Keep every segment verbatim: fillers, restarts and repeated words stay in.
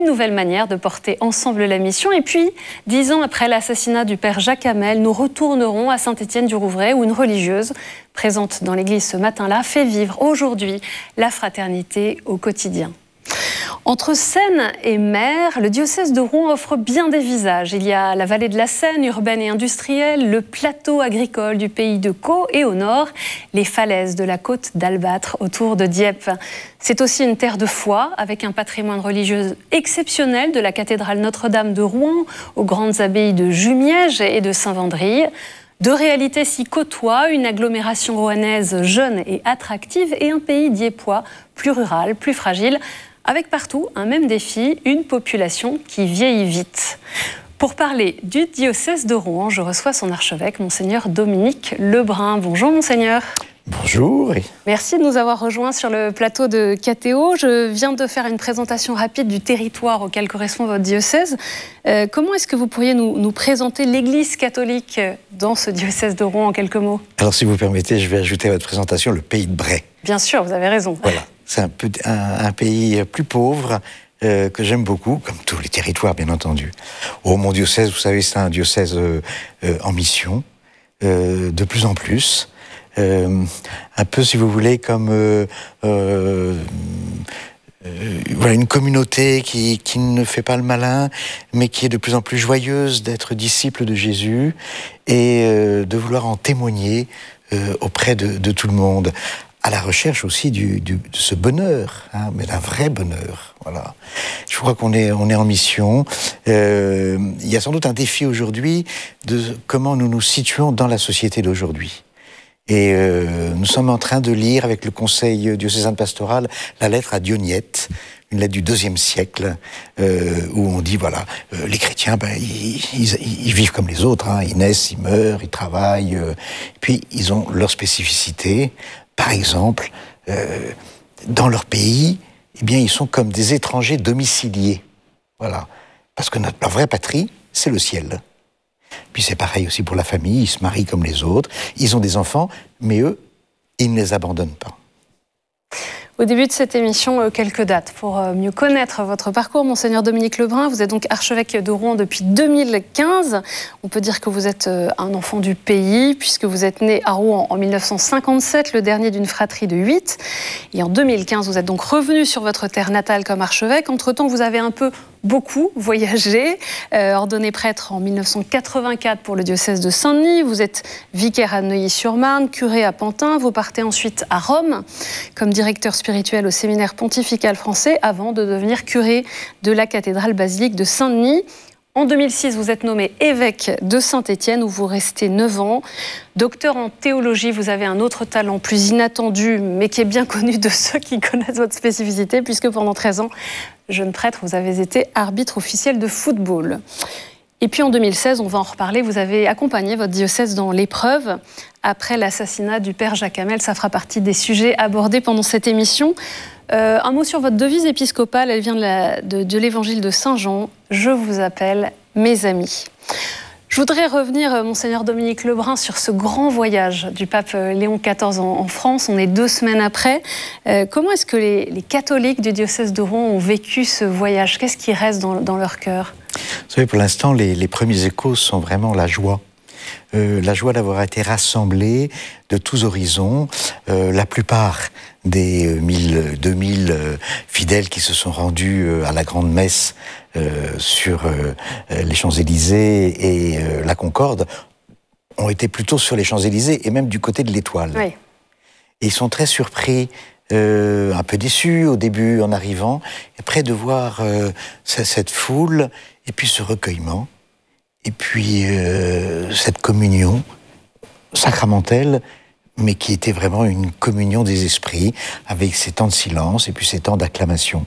Une nouvelle manière de porter ensemble la mission. Et puis, dix ans après l'assassinat du père Jacques Hamel, nous retournerons à Saint-Étienne-du-Rouvray, où une religieuse, présente dans l'église ce matin-là, fait vivre aujourd'hui la fraternité au quotidien. Entre Seine et mer, le diocèse de Rouen offre bien des visages. Il y a la vallée de la Seine, urbaine et industrielle, le plateau agricole du pays de Caux et au nord, les falaises de la côte d'Albâtre autour de Dieppe. C'est aussi une terre de foi, avec un patrimoine religieux exceptionnel de la cathédrale Notre-Dame de Rouen aux grandes abbayes de Jumièges et de Saint-Vendry. Deux réalités s'y côtoient, une agglomération rouennaise jeune et attractive et un pays dieppois plus rural, plus fragile, avec partout un même défi, une population qui vieillit vite. Pour parler du diocèse de Rouen, je reçois son archevêque, Monseigneur Dominique Lebrun. Bonjour Monseigneur. Bonjour. Merci de nous avoir rejoints sur le plateau de K T O. Je viens de faire une présentation rapide du territoire auquel correspond votre diocèse. Euh, comment est-ce que vous pourriez nous, nous présenter l'Église catholique dans ce diocèse de Rouen en quelques mots? Alors si vous permettez, je vais ajouter à votre présentation le pays de Bray. Bien sûr, vous avez raison. Voilà, c'est un, peu, un, un pays plus pauvre euh, que j'aime beaucoup, comme tous les territoires bien entendu. Oh, mon diocèse, vous savez, c'est un diocèse euh, euh, en mission, euh, de plus en plus. Euh, un peu, si vous voulez, comme euh, euh, euh, voilà, une communauté qui, qui ne fait pas le malin, mais qui est de plus en plus joyeuse d'être disciple de Jésus et euh, de vouloir en témoigner euh, auprès de, de tout le monde, à la recherche aussi du, du, de ce bonheur, hein, mais d'un vrai bonheur. Voilà. Je crois qu'on est, on est en mission. Euh, il y a sans doute un défi aujourd'hui de comment nous nous situons dans la société d'aujourd'hui. Et euh, nous sommes en train de lire avec le Conseil diocésain de pastoral la lettre à Dionyette, une lettre du deuxième siècle, euh, où on dit, voilà, euh, les chrétiens, ben, ils, ils, ils vivent comme les autres, hein, ils naissent, ils meurent, ils travaillent, euh, puis ils ont leur spécificité. Par exemple, euh, dans leur pays, eh bien, ils sont comme des étrangers domiciliés. Voilà. Parce que notre, leur vraie patrie, c'est le ciel. Puis c'est pareil aussi pour la famille, ils se marient comme les autres, ils ont des enfants, mais eux, ils ne les abandonnent pas. Au début de cette émission, quelques dates pour mieux connaître votre parcours. Monseigneur Dominique Lebrun, vous êtes donc archevêque de Rouen depuis deux mille quinze. On peut dire que vous êtes un enfant du pays, puisque vous êtes né à Rouen en mille neuf cent cinquante-sept, le dernier d'une fratrie de huit. Et en deux mille quinze, vous êtes donc revenu sur votre terre natale comme archevêque. Entre-temps, vous avez un peu beaucoup voyagé, euh, ordonné prêtre en mille neuf cent quatre-vingt-quatre pour le diocèse de Saint-Denis. Vous êtes vicaire à Neuilly-sur-Marne, curé à Pantin. Vous partez ensuite à Rome comme directeur spirituel au séminaire pontifical français avant de devenir curé de la cathédrale basilique de Saint-Denis. En deux mille six, vous êtes nommé évêque de Saint-Étienne où vous restez neuf ans. Docteur en théologie, vous avez un autre talent plus inattendu, mais qui est bien connu de ceux qui connaissent votre spécificité, puisque pendant treize ans, jeune prêtre, vous avez été arbitre officiel de football. Et puis en deux mille seize, on va en reparler, vous avez accompagné votre diocèse dans l'épreuve après l'assassinat du père Jacques Hamel. Ça fera partie des sujets abordés pendant cette émission. Euh, un mot sur votre devise épiscopale, elle vient de, la, de, de l'évangile de Saint Jean. Je vous appelle mes amis. Je voudrais revenir, Monseigneur Dominique Lebrun, sur ce grand voyage du pape Léon quatorze en, en France. On est deux semaines après. Euh, comment est-ce que les, les catholiques du diocèse de Rouen ont vécu ce voyage? Qu'est-ce qui reste dans, dans leur cœur? Vous savez, pour l'instant, les, les premiers échos sont vraiment la joie. Euh, la joie d'avoir été rassemblés de tous horizons. Euh, la plupart des mille, deux mille euh, fidèles qui se sont rendus euh, à la grande messe euh, sur euh, les Champs-Élysées et euh, la Concorde ont été plutôt sur les Champs-Élysées et même du côté de l'Étoile. Oui. Et ils sont très surpris, euh, un peu déçus au début en arrivant, et après de voir euh, cette foule et puis ce recueillement. Et puis, euh, cette communion sacramentelle, mais qui était vraiment une communion des esprits, avec ces temps de silence et puis ces temps d'acclamation.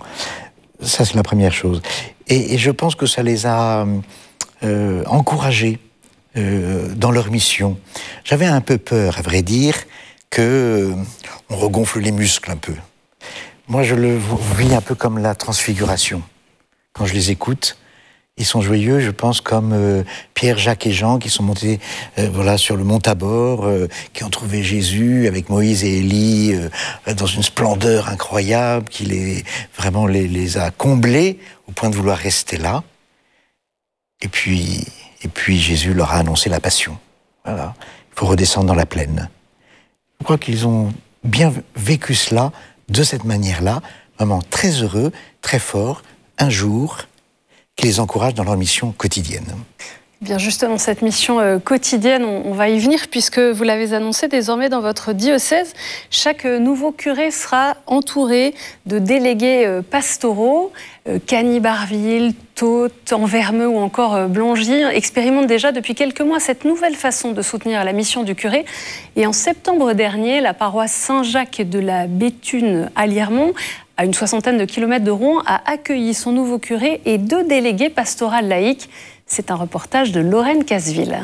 Ça, c'est la première chose. Et, et je pense que ça les a euh, encouragés euh, dans leur mission. J'avais un peu peur, à vrai dire, que euh, on regonfle les muscles un peu. Moi, je le vis un peu comme la transfiguration. Quand je les écoute, Ils sont joyeux, je pense, comme euh, Pierre, Jacques et Jean, qui sont montés euh, voilà, sur le mont Tabor, euh, qui ont trouvé Jésus avec Moïse et Élie euh, dans une splendeur incroyable, qui les, vraiment les, les a comblés au point de vouloir rester là. Et puis, et puis Jésus leur a annoncé la passion. Voilà. Il faut redescendre dans la plaine. Je crois qu'ils ont bien vécu cela de cette manière-là, vraiment très heureux, très fort, un jour, qui les encourage dans leur mission quotidienne. Bien justement, cette mission euh, quotidienne, on, on va y venir, puisque vous l'avez annoncé désormais dans votre diocèse, chaque euh, nouveau curé sera entouré de délégués euh, pastoraux. Euh, Cagny-Barville, Thaute, Anvermeux ou encore euh, Blangy expérimentent déjà depuis quelques mois cette nouvelle façon de soutenir la mission du curé. Et en septembre dernier, la paroisse Saint-Jacques de la Béthune à Liermont, à une soixantaine de kilomètres de Rouen, a accueilli son nouveau curé et deux délégués pastorales laïques. C'est un reportage de Lorraine Casville.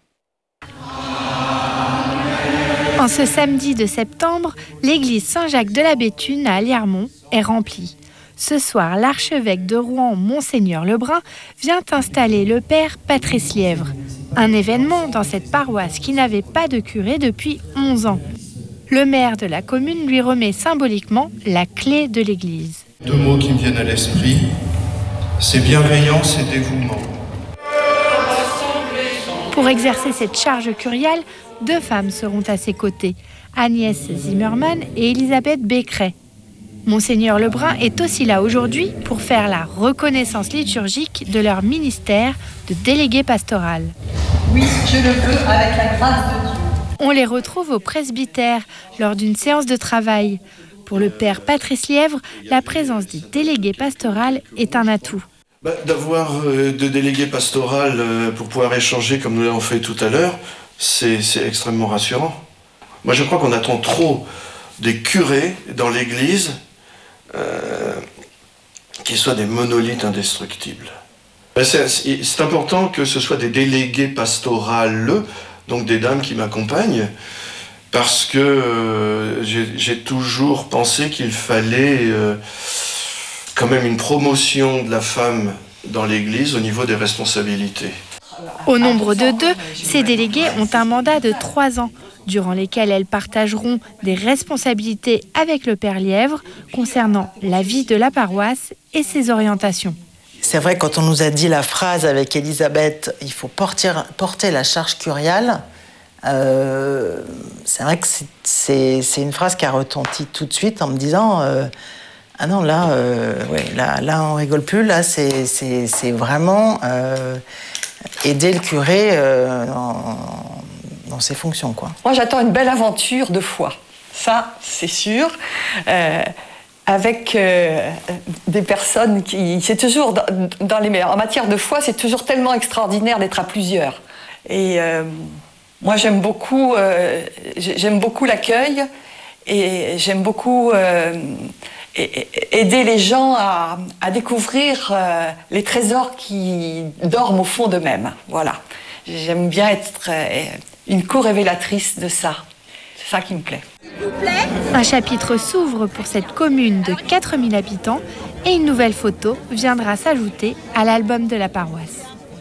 En ce samedi de septembre, l'église Saint-Jacques de la Béthune à Liermont est remplie. Ce soir, l'archevêque de Rouen, Monseigneur Lebrun, vient installer le père Patrice Lièvre. Un événement dans cette paroisse qui n'avait pas de curé depuis onze ans. Le maire de la commune lui remet symboliquement la clé de l'église. Deux mots qui me viennent à l'esprit, c'est bienveillance et dévouement. Pour exercer cette charge curiale, deux femmes seront à ses côtés, Agnès Zimmermann et Elisabeth Becqueret. Monseigneur Lebrun est aussi là aujourd'hui pour faire la reconnaissance liturgique de leur ministère de délégué pastoral. Oui, je le veux avec la grâce de Dieu. On les retrouve au presbytère lors d'une séance de travail. Pour le père Patrice Lièvre, la présence des délégués pastorales est un atout. Bah, d'avoir euh, de délégués pastorales euh, pour pouvoir échanger comme nous l'avons fait tout à l'heure, c'est, c'est extrêmement rassurant. Moi, je crois qu'on attend trop des curés dans l'Église euh, qui soient des monolithes indestructibles. C'est, c'est important que ce soit des délégués pastorales, donc des dames qui m'accompagnent, parce que euh, j'ai, j'ai toujours pensé qu'il fallait euh, quand même une promotion de la femme dans l'Église au niveau des responsabilités. Au nombre de deux, ces délégués ont un mandat de trois ans, durant lesquels elles partageront des responsabilités avec le père Lièvre concernant la vie de la paroisse et ses orientations. C'est vrai, quand on nous a dit la phrase avec Elisabeth, il faut porter, porter la charge curiale, euh, c'est vrai que c'est, c'est, c'est une phrase qui a retenti tout de suite en me disant euh, ah non, là, euh, ouais, là, là, on rigole plus, là, c'est, c'est, c'est vraiment euh, aider le curé euh, dans, dans ses fonctions, quoi. Moi, j'attends une belle aventure de foi, ça, c'est sûr. Euh, avec euh, des personnes qui... C'est toujours, dans, dans les, en matière de foi, c'est toujours tellement extraordinaire d'être à plusieurs. Et euh, moi, j'aime beaucoup, euh, j'aime beaucoup l'accueil et j'aime beaucoup euh, aider les gens à, à découvrir euh, les trésors qui dorment au fond d'eux-mêmes. Voilà. J'aime bien être euh, une co-révélatrice de ça. C'est ça qui me plaît. Un chapitre s'ouvre pour cette commune de quatre mille habitants et une nouvelle photo viendra s'ajouter à l'album de la paroisse.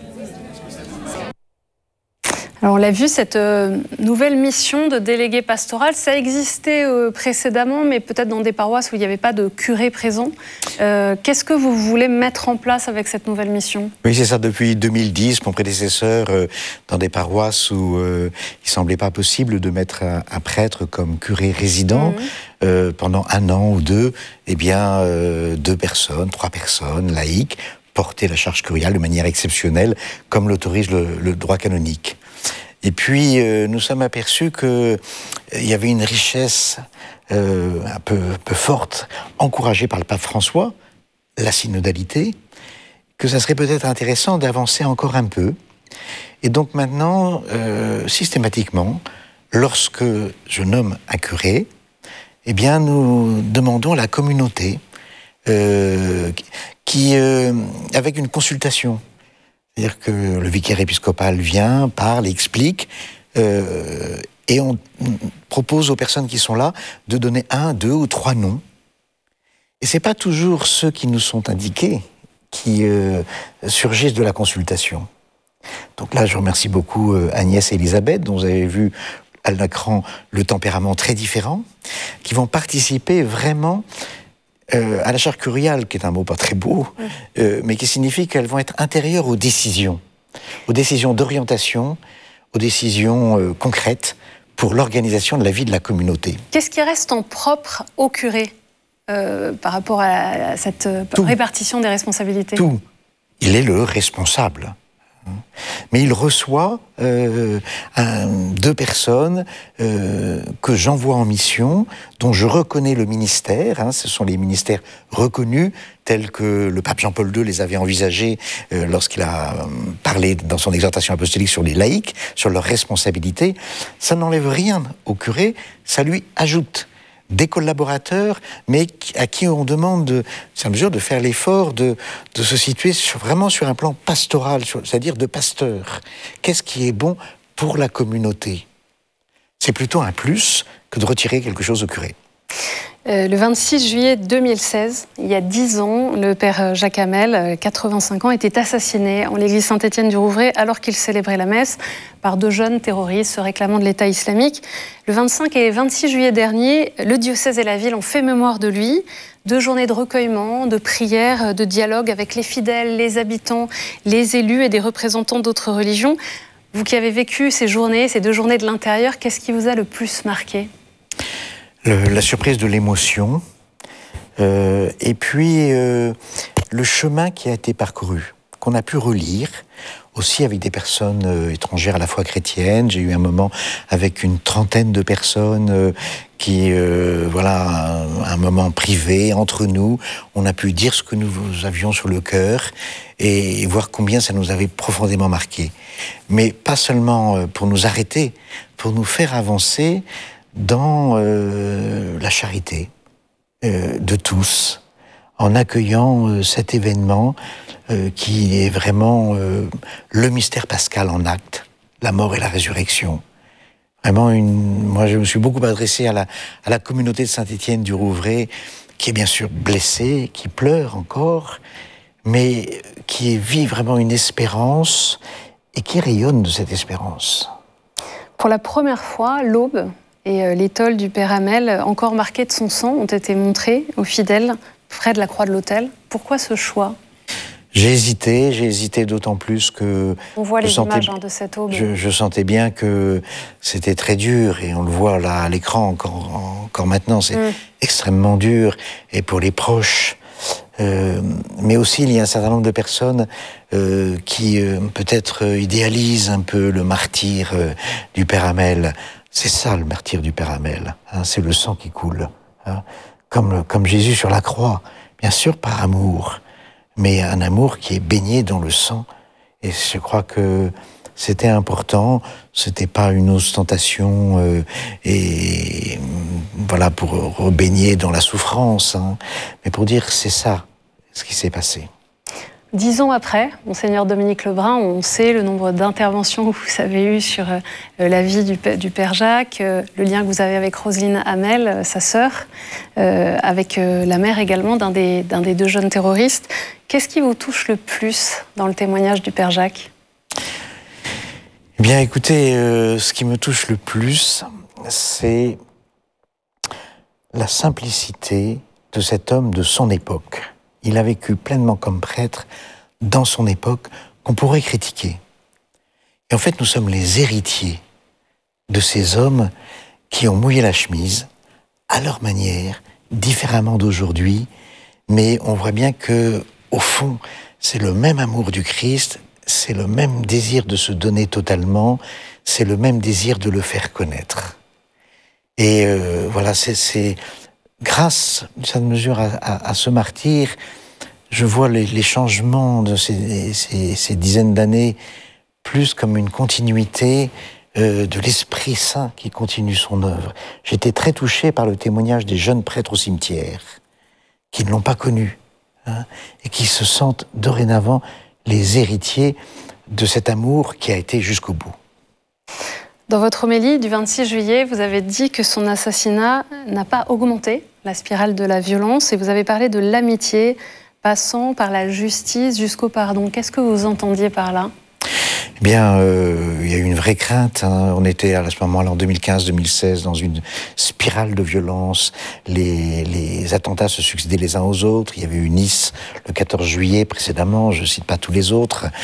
Alors on l'a vu, cette euh, nouvelle mission de délégué pastoral, ça existait euh, précédemment, mais peut-être dans des paroisses où il n'y avait pas de curé présent. Euh, qu'est-ce que vous voulez mettre en place avec cette nouvelle mission ? Oui, c'est ça, depuis deux mille dix, mon prédécesseur, euh, dans des paroisses où euh, il ne semblait pas possible de mettre un, un prêtre comme curé résident, mmh. euh, pendant un an ou deux, eh bien, euh, deux personnes, trois personnes, laïques, portaient la charge curiale de manière exceptionnelle, comme l'autorise le, le droit canonique. Et puis, euh, nous sommes aperçus qu'il euh, y avait une richesse euh, un peu, un peu forte, encouragée par le pape François, la synodalité, que ça serait peut-être intéressant d'avancer encore un peu. Et donc maintenant, euh, systématiquement, lorsque je nomme un curé, eh bien, nous demandons à la communauté, euh, qui, euh, avec une consultation, c'est-à-dire que le vicaire épiscopal vient, parle, explique, euh, et on propose aux personnes qui sont là de donner un, deux ou trois noms. Et c'est pas toujours ceux qui nous sont indiqués qui euh, surgissent de la consultation. Donc là, je remercie beaucoup euh, Agnès et Elisabeth, dont vous avez vu à l'écran le tempérament très différent, qui vont participer vraiment euh, à la charge curiale, qui est un mot pas très beau, mmh. euh, mais qui signifie qu'elles vont être intérieures aux décisions, aux décisions d'orientation, aux décisions euh, concrètes pour l'organisation de la vie de la communauté. Qu'est-ce qui reste en propre au curé euh, par rapport à, à cette Tout. répartition des responsabilités? Tout. Il est le responsable. Mais il reçoit euh, un, deux personnes euh, que j'envoie en mission, dont je reconnais le ministère. Hein, ce sont les ministères reconnus, tels que le pape Jean-Paul deux les avait envisagés euh, lorsqu'il a euh, parlé dans son exhortation apostolique sur les laïcs, sur leurs responsabilités. Ça n'enlève rien au curé, ça lui ajoute des collaborateurs, mais à qui on demande, de, c'est à mesure de faire l'effort de, de se situer sur, vraiment sur un plan pastoral, sur, c'est-à-dire de pasteur. Qu'est-ce qui est bon pour la communauté? C'est plutôt un plus que de retirer quelque chose au curé. Euh, le vingt-six juillet deux mille seize, il y a dix ans, le père Jacques Hamel, quatre-vingt-cinq ans, était assassiné en l'église Saint-Étienne du Rouvray alors qu'il célébrait la messe par deux jeunes terroristes se réclamant de l'État islamique. Le vingt-cinq et vingt-six juillet dernier, le diocèse et la ville ont fait mémoire de lui. Deux journées de recueillement, de prières, de dialogue avec les fidèles, les habitants, les élus et des représentants d'autres religions. Vous qui avez vécu ces journées, ces deux journées de l'intérieur, qu'est-ce qui vous a le plus marqué ? Le, la surprise de l'émotion, euh, et puis euh, le chemin qui a été parcouru, qu'on a pu relire, aussi avec des personnes euh, étrangères à la foi chrétienne. J'ai eu un moment avec une trentaine de personnes euh, qui, euh, voilà, un, un moment privé, entre nous, on a pu dire ce que nous avions sur le cœur, et, et voir combien ça nous avait profondément marqué. Mais pas seulement pour nous arrêter, pour nous faire avancer dans euh, la charité euh, de tous, en accueillant euh, cet événement euh, qui est vraiment euh, le mystère pascal en acte, la mort et la résurrection. Vraiment, une, moi je me suis beaucoup adressé à la, à la communauté de Saint-Étienne du Rouvray, qui est bien sûr blessée, qui pleure encore, mais qui vit vraiment une espérance et qui rayonne de cette espérance. Pour la première fois, l'aube et l'étole du Père Hamel, encore marquées de son sang, ont été montrées aux fidèles près de la croix de l'autel. Pourquoi ce choix ? J'ai hésité, j'ai hésité d'autant plus que... On voit les sentais, images hein, de cette aube. Je, je sentais bien que c'était très dur, et on le voit là à l'écran encore, encore maintenant, c'est mm. extrêmement dur, et pour les proches. Euh, mais aussi, il y a un certain nombre de personnes euh, qui euh, peut-être idéalisent un peu le martyre euh, du Père Hamel. C'est ça le martyre du Père Hamel, hein, c'est le sang qui coule, hein, comme, comme Jésus sur la croix, bien sûr par amour, mais un amour qui est baigné dans le sang. Et je crois que c'était important, c'était pas une ostentation euh, et voilà pour rebaigner dans la souffrance, hein, mais pour dire c'est ça ce qui s'est passé. Dix ans après, Monseigneur Dominique Lebrun, on sait le nombre d'interventions que vous avez eues sur euh, la vie du, du Père Jacques, euh, le lien que vous avez avec Roselyne Hamel, euh, sa sœur, euh, avec euh, la mère également d'un des, d'un des deux jeunes terroristes. Qu'est-ce qui vous touche le plus dans le témoignage du Père Jacques ? Eh bien, écoutez, euh, ce qui me touche le plus, c'est la simplicité de cet homme de son époque. Il a vécu pleinement comme prêtre dans son époque qu'on pourrait critiquer. Et en fait, nous sommes les héritiers de ces hommes qui ont mouillé la chemise à leur manière, différemment d'aujourd'hui, mais on voit bien que, au fond, c'est le même amour du Christ, c'est le même désir de se donner totalement, c'est le même désir de le faire connaître. Et euh, voilà, c'est... c'est grâce, d'une certaine mesure, à, à, à ce martyr, je vois les, les changements de ces, ces, ces dizaines d'années plus comme une continuité euh, de l'Esprit Saint qui continue son œuvre. J'étais très touché par le témoignage des jeunes prêtres au cimetière, qui ne l'ont pas connu, hein, et qui se sentent dorénavant les héritiers de cet amour qui a été jusqu'au bout. Dans votre homélie du vingt-six juillet, vous avez dit que son assassinat n'a pas augmenté la spirale de la violence, et vous avez parlé de l'amitié passant par la justice jusqu'au pardon. Qu'est-ce que vous entendiez par là ? Eh bien, euh, il y a eu une vraie crainte. Hein. On était à ce moment-là, en deux mille quinze deux mille seize, dans une spirale de violence. Les, les attentats se succédaient les uns aux autres. Il y avait eu Nice le quatorze juillet précédemment, je ne cite pas tous les autres.